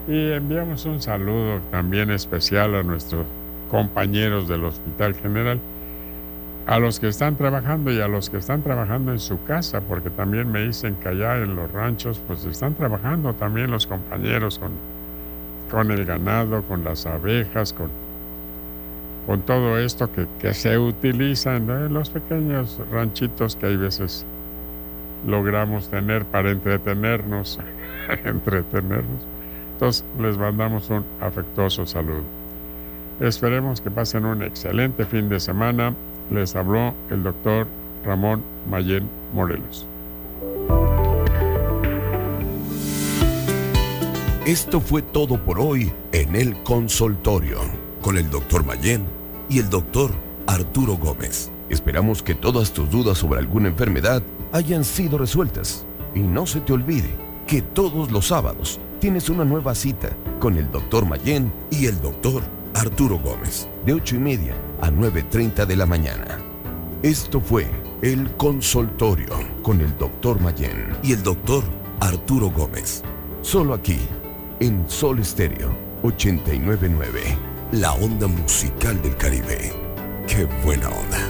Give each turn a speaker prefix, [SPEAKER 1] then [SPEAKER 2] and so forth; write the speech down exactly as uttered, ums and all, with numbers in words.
[SPEAKER 1] Y enviamos un saludo también especial a nuestros compañeros del Hospital General, a los que están trabajando y a los que están trabajando en su casa, porque también me dicen que allá en los ranchos pues están trabajando también los compañeros con, con el ganado, con las abejas, con, con todo esto que, que se utiliza en ¿no? los pequeños ranchitos que hay veces logramos tener para entretenernos, entretenernos. Entonces les mandamos un afectuoso saludo. Esperemos que pasen un excelente fin de semana. Les habló el doctor Ramón Mayén Morelos.
[SPEAKER 2] Esto fue todo por hoy en El Consultorio, con el doctor Mayén y el doctor Arturo Gómez. Esperamos que todas tus dudas sobre alguna enfermedad hayan sido resueltas. Y no se te olvide que todos los sábados tienes una nueva cita con el doctor Mayén y el doctor Arturo Gómez, de ocho y media a nueve treinta de la mañana. Esto fue El Consultorio con el doctor Mayén y el doctor Arturo Gómez. Solo aquí, en Sol Estéreo ochenta y nueve punto nueve, la onda musical del Caribe. ¡Qué buena onda!